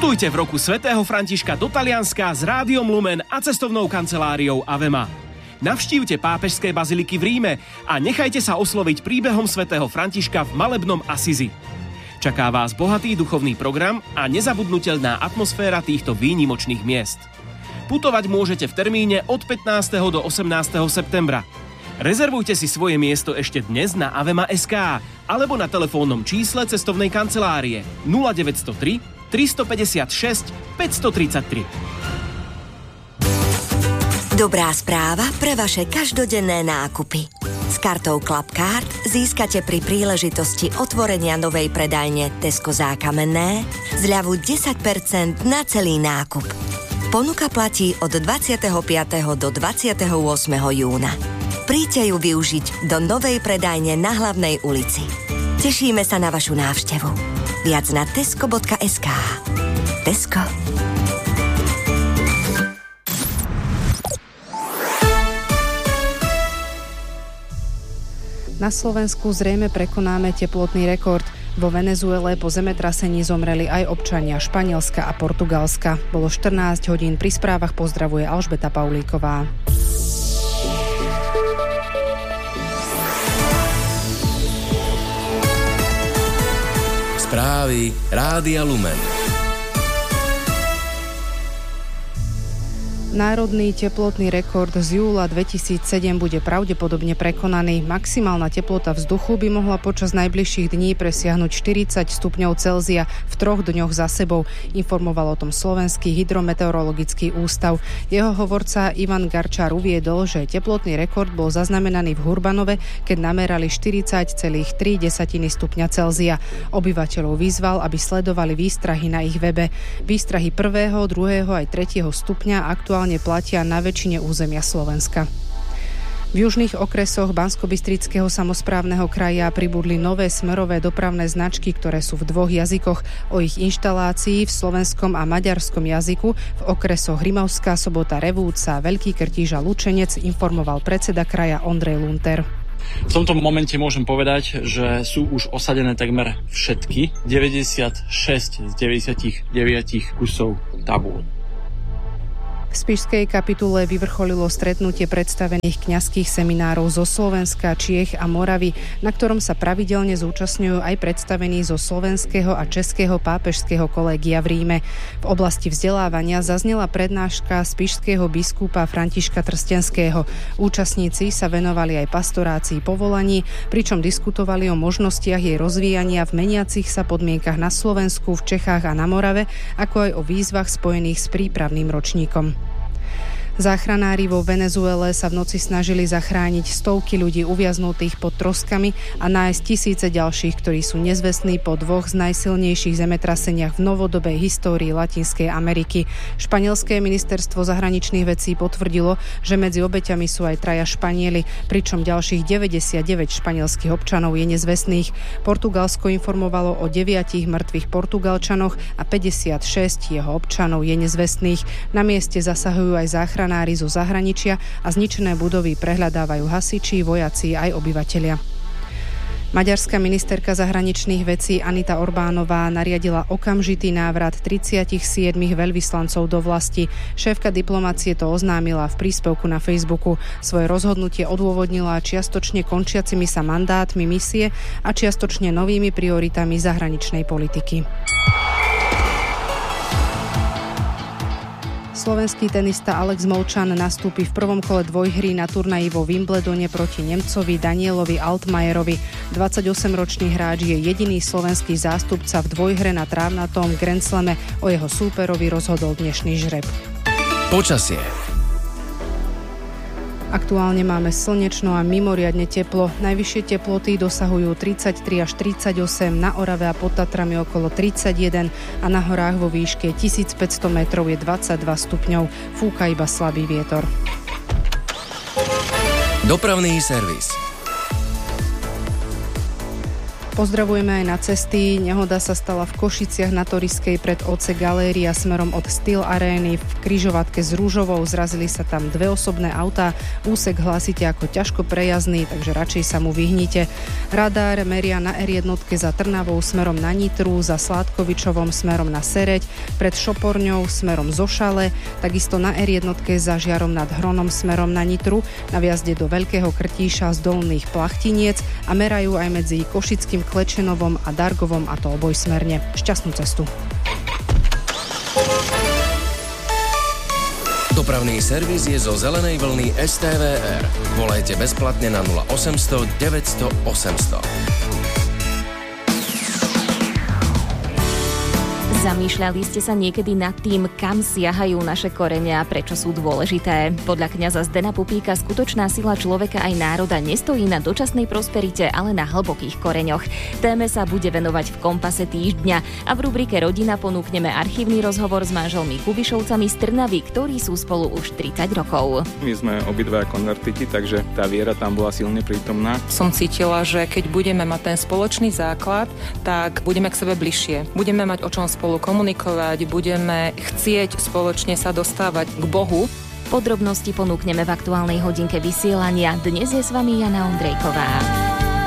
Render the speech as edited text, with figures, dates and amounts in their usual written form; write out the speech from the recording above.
Putujte v roku svätého Františka do Talianska s Rádiom Lumen a cestovnou kanceláriou Avema. Navštívte pápežské baziliky v Ríme a nechajte sa osloviť príbehom svätého Františka v malebnom Asizi. Čaká vás bohatý duchovný program a nezabudnutelná atmosféra týchto výnimočných miest. Putovať môžete v termíne od 15. do 18. septembra. Rezervujte si svoje miesto ešte dnes na avema.sk alebo na telefónnom čísle cestovnej kancelárie 0903 356 533. Dobrá správa pre vaše každodenné nákupy. S kartou Clubcard získate pri príležitosti otvorenia novej predajne Tesco Zákamenné zľavu 10% na celý nákup. Ponuka platí od 25. do 28. júna. Príďte ju využiť do novej predajne na Hlavnej ulici. Tešíme sa na vašu návštevu. Viac na tesco.sk. Tesco. Na Slovensku zrejme prekonáme teplotný rekord. Vo Venezuele po zemetrasení zomreli aj občania Španielska a Portugalska. Bolo 14 hodín. Pri správach pozdravuje Alžbeta Paulíková. Správy Rádia Lumen. Národný teplotný rekord z júla 2007 bude pravdepodobne prekonaný. Maximálna teplota vzduchu by mohla počas najbližších dní presiahnuť 40 stupňov Celzia v 3 dňoch za sebou, informoval o tom Slovenský hydrometeorologický ústav. Jeho hovorca Ivan Garčár uviedol, že teplotný rekord bol zaznamenaný v Hurbanove, keď namerali 40,3 stupňa Celzia. Obyvateľov vyzval, aby sledovali výstrahy na ich webe. Výstrahy 1., 2. aj 3. stupňa aktuálne platia na väčšine územia Slovenska. V južných okresoch Banskobystrického samosprávneho kraja pribudli nové smerové dopravné značky, ktoré sú v 2 jazykoch. O ich inštalácii v slovenskom a maďarskom jazyku v okresoch Rimavská Sobota, Revúca, Veľký Krtíž a Lučenec informoval predseda kraja Ondrej Lunter. V tomto momente môžem povedať, že sú už osadené takmer všetky 96 z 99 kusov tabúľ. V spišskej kapitule vyvrcholilo stretnutie predstavených kňazských seminárov zo Slovenska, Čiech a Moravy, na ktorom sa pravidelne zúčastňujú aj predstavení zo slovenského a českého pápežského kolégia v Ríme. V oblasti vzdelávania zaznela prednáška spišského biskupa Františka Trstenského. Účastníci sa venovali aj pastorácii povolaní, pričom diskutovali o možnostiach jej rozvíjania v meniacich sa podmienkach na Slovensku, v Čechách a na Morave, ako aj o výzvach spojených s prípravným ročníkom. Záchranári vo Venezuele sa v noci snažili zachrániť stovky ľudí uviaznutých pod troskami a nájsť tisíce ďalších, ktorí sú nezvestní po 2 z najsilnejších zemetraseniach v novodobej histórii Latinskej Ameriky. Španielské ministerstvo zahraničných vecí potvrdilo, že medzi obeťami sú aj 3 Španieli, pričom ďalších 99 španielských občanov je nezvestných. Portugalsko informovalo o 9 mŕtvych Portugalčanoch a 56 jeho občanov je nezvestných. Na mieste zasahujú aj záchranári zo zahraničia a zničené budovy prehľadávajú hasiči, vojaci aj obyvatelia. Maďarská ministerka zahraničných vecí Anita Orbánová nariadila okamžitý návrat 37 veľvyslancov do vlasti. Šéfka diplomácie to oznámila v príspevku na Facebooku. Svoje rozhodnutie odôvodnila čiastočne končiacimi sa mandátmi misie a čiastočne novými prioritami zahraničnej politiky. Slovenský tenista Alex Molčan nastúpi v prvom kole dvojhry na turnaji vo Wimbledone proti Nemcovi Danielovi Altmajerovi. 28-ročný hráč je jediný slovenský zástupca v dvojhre na trávnatom Grand Slame. O jeho súperovi rozhodol dnešný žreb. Počasie. Aktuálne máme slnečno a mimoriadne teplo. Najvyššie teploty dosahujú 33 až 38, na Orave a pod Tatrami okolo 31 a na horách vo výške 1500 metrov je 22 stupňov. Fúka iba slabý vietor. Dopravný servis. Pozdravujeme aj na cesty. Nehoda sa stala v Košiciach na Toriskej pred OC Galéria smerom od Steel Arény v križovatke s Rúžovou. Zrazili sa tam dve osobné autá. Úsek hlásite ako ťažko prejazdný, takže radšej sa mu vyhnite. Radár meria na R1 za Trnavou smerom na Nitru, za Sládkovičovom smerom na Sereď, pred Šoporňou smerom zo Šale, takisto na R1 za Žiarom nad Hronom smerom na Nitru, na vjazde do Veľkého Krtíša z Dolných Plachtiniec a merajú aj medzi Košickým Klečenovom a Dargovom, a to obojsmerne. Šťastnú cestu. Dopravný servis je zo zelenej vlny STVR. Volajte bezplatne na 0800 900 800. Zamýšľali ste sa niekedy nad tým, kam siahajú naše korene a prečo sú dôležité? Podľa kňaza Zdena Pupíka skutočná sila človeka aj národa nestojí na dočasnej prosperite, ale na hlbokých koreňoch. Téme sa bude venovať v Kompase týždňa a v rubrike Rodina ponúkneme archívny rozhovor s manželmi Kubišovcami z Trnavy, ktorí sú spolu už 30 rokov. My sme obidvaja konvertiti, takže tá viera tam bola silne prítomná. Som cítila, že keď budeme mať ten spoločný základ, tak budeme k sebe bližšie. Budeme mať o čom spolu komunikovať, budeme chcieť spoločne sa dostávať k Bohu. Podrobnosti ponúkneme v aktuálnej hodinke vysielania. Dnes je s vami Jana Ondrejková.